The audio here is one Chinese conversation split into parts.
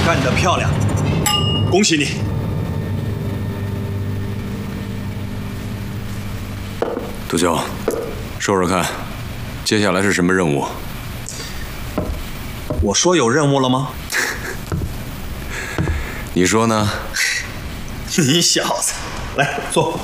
干得漂亮，恭喜你！ 杜秋，说说看，接下来是什么任务？ 我说有任务了吗？ 你说呢？ 你小子，来坐。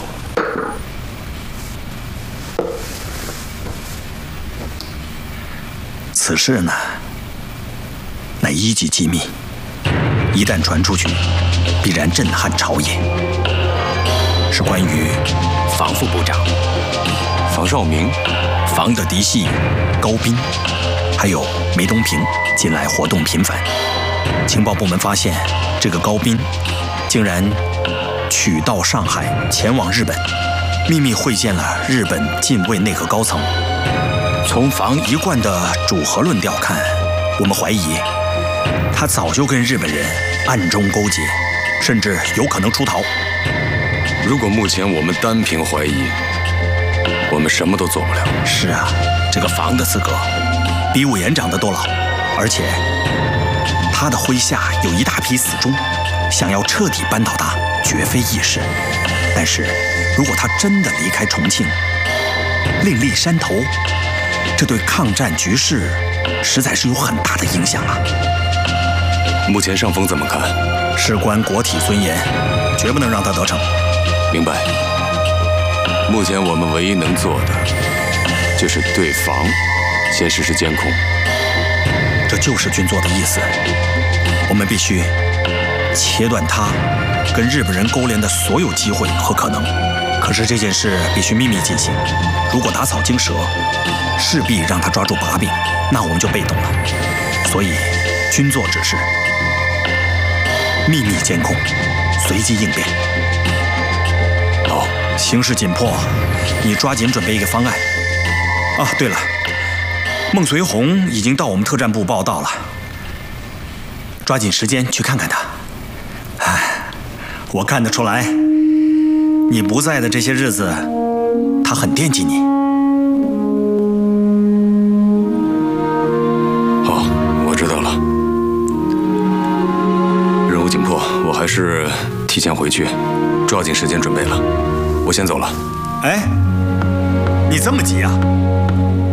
此事呢，乃一级机密，一旦传出去，必然震撼朝野。是关于房副部长房少明、 房的嫡系高斌，还有梅东平近来活动频繁。情报部门发现，这个高斌竟然取道上海，前往日本，秘密会见了日本近卫内阁高层。从房一贯的主和论调看，我们怀疑他早就跟日本人暗中勾结，甚至有可能出逃。 如果目前我们单凭怀疑，我们什么都做不了。 是啊，这个房的资格比委员长的多了，而且他的麾下有一大批死忠，想要彻底扳倒他绝非易事。但是如果他真的离开重庆，另立山头，这对抗战局势实在是有很大的影响啊。 目前上峰怎么看？ 事关国体尊严，绝不能让他得逞。 明白。目前我们唯一能做的，就是对房先实施监控。 这就是军座的意思。我们必须切断他跟日本人勾连的所有机会和可能。可是这件事必须秘密进行，如果打草惊蛇，势必让他抓住把柄，那我们就被动了。所以，军座指示：秘密监控，随机应变。好，形势紧迫，你抓紧准备一个方案。啊，对了，孟随红已经到我们特战部报道了，抓紧时间去看看他。唉，我看得出来，你不在的这些日子，他很惦记你。 好，我知道了。任务紧迫，我还是提前回去，抓紧时间准备了。我先走了。 哎，你这么急啊？